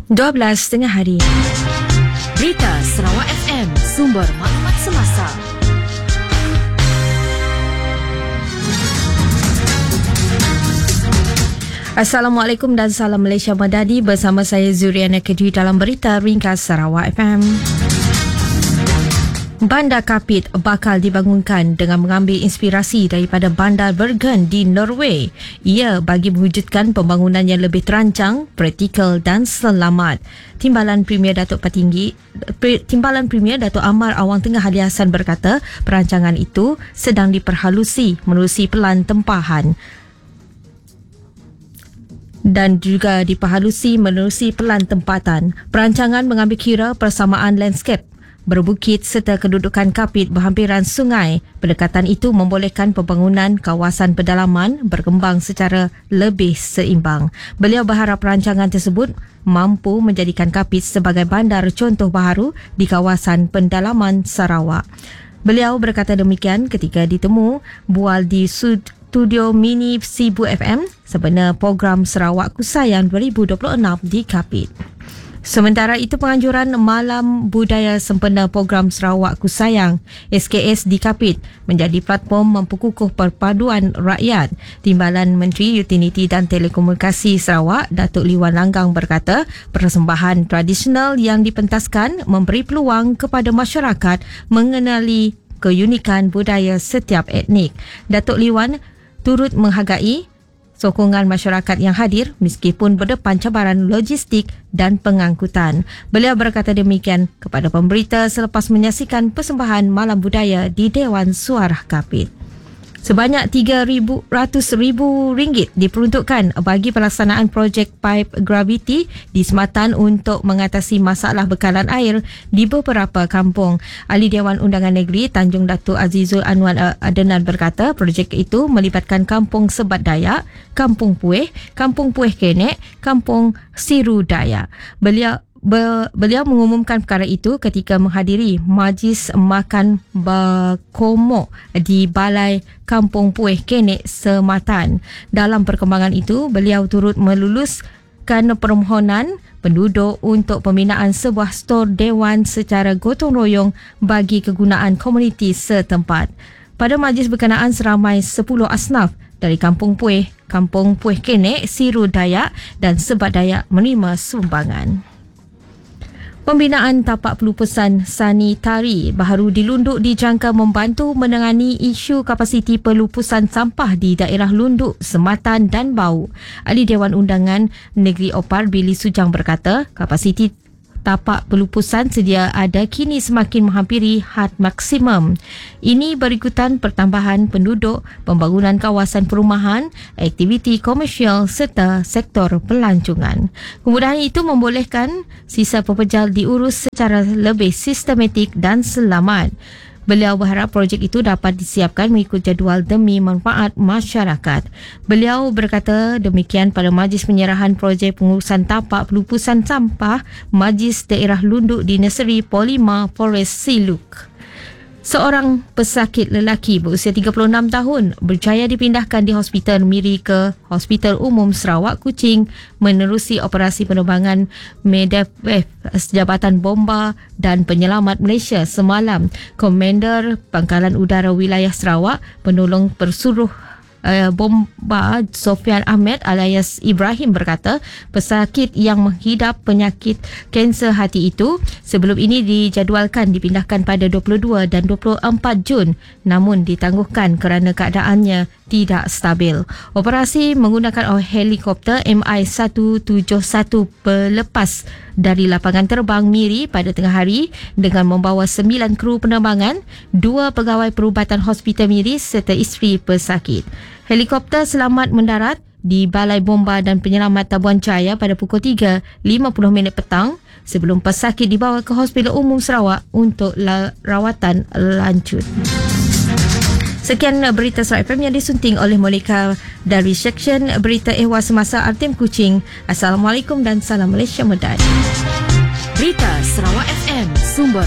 12 tengah hari. Berita Sarawak FM, sumber maklumat semasa. Assalamualaikum dan salam Malaysia Madani, bersama saya Zuriana Kedui dalam berita ringkas Sarawak FM. Bandar Kapit bakal dibangunkan dengan mengambil inspirasi daripada Bandar Bergen di Norway. Ia bagi mewujudkan pembangunan yang lebih terancang, praktikal dan selamat. Timbalan Premier Datuk Amar Awang Tengah Ali Hassan berkata, perancangan itu sedang diperhalusi menerusi pelan tempahan dan juga diperhalusi menerusi pelan tempatan. Perancangan mengambil kira persamaan landscape berbukit serta kedudukan Kapit berhampiran sungai. Pendekatan itu membolehkan pembangunan kawasan pedalaman berkembang secara lebih seimbang. Beliau berharap perancangan tersebut mampu menjadikan Kapit sebagai bandar contoh baharu di kawasan pedalaman Sarawak. Beliau berkata demikian ketika ditemu bual di Studio Mini Sibu FM sempena program Sarawak Ku Sayang 2026 di Kapit. Sementara itu, penganjuran Malam Budaya sempena program Sarawak Ku Sayang SKS di Kapit menjadi platform memperkukuh perpaduan rakyat. Timbalan Menteri Utiliti dan Telekomunikasi Sarawak Datuk Liwan Langgang berkata, persembahan tradisional yang dipentaskan memberi peluang kepada masyarakat mengenali keunikan budaya setiap etnik. Datuk Liwan turut menghargai sokongan masyarakat yang hadir meskipun berdepan cabaran logistik dan pengangkutan. Beliau berkata demikian kepada pemberita selepas menyaksikan persembahan Malam Budaya di Dewan Suara Kapit. Sebanyak RM300,000 diperuntukkan bagi pelaksanaan projek pipe graviti di Sematan untuk mengatasi masalah bekalan air di beberapa kampung. Ahli Dewan Undangan Negeri Tanjung Datuk Azizul Anwar Adenan berkata, projek itu melibatkan Kampung Sebat Dayak, Kampung Pueh Kenek, Kampung Siru Dayak. Beliau mengumumkan perkara itu ketika menghadiri Majlis Makan Bakomok di Balai Kampung Pueh Kenek, Sematan. Dalam perkembangan itu, beliau turut meluluskan permohonan penduduk untuk pembinaan sebuah stor dewan secara gotong royong bagi kegunaan komuniti setempat. Pada majlis berkenaan, seramai 10 asnaf dari Kampung Pueh Kenek, Siru Dayak dan Sebat Dayak menerima sumbangan. Pembinaan tapak pelupusan sanitari baharu di Lunduk dijangka membantu menangani isu kapasiti pelupusan sampah di daerah Lunduk, Sematan dan Bau. Ahli Dewan Undangan Negeri Opar Billy Sujang berkata, kapasiti tapak pelupusan sedia ada kini semakin menghampiri had maksimum. Ini berikutan pertambahan penduduk, pembangunan kawasan perumahan, aktiviti komersial serta sektor pelancongan. Kemudahan itu membolehkan sisa pepejal diurus secara lebih sistematik dan selamat. Beliau berharap projek itu dapat disiapkan mengikut jadual demi manfaat masyarakat. Beliau berkata demikian pada majlis penyerahan projek pengurusan tapak pelupusan sampah Majlis Daerah Lunduk di Nursery Polima Forest Siluk. Seorang pesakit lelaki berusia 36 tahun berjaya dipindahkan di Hospital Miri ke Hospital Umum Sarawak Kuching menerusi operasi penerbangan Medevef Jabatan Bomba dan Penyelamat Malaysia semalam. Komander Pangkalan Udara Wilayah Sarawak, penolong persuruh bomba Sofian Ahmed alias Ibrahim berkata, pesakit yang menghidap penyakit kanser hati itu sebelum ini dijadualkan dipindahkan pada 22 dan 24 Jun namun ditangguhkan kerana keadaannya tidak stabil. Operasi menggunakan helikopter MI-171 berlepas dari lapangan terbang Miri pada tengah hari dengan membawa 9 kru penerbangan, 2 pegawai perubatan Hospital Miri serta isteri pesakit. Helikopter selamat mendarat di Balai Bomba dan Penyelamat Tabuan Jaya pada pukul 3.50 petang sebelum pesakit dibawa ke Hospital Umum Sarawak untuk rawatan lanjut. Sekian berita Sarawak FM yang disunting oleh Monika dari Seksyen Berita Ehwal Semasa RTM Kuching. Assalamualaikum dan salam Malaysia Madani. Berita Sarawak FM, sumber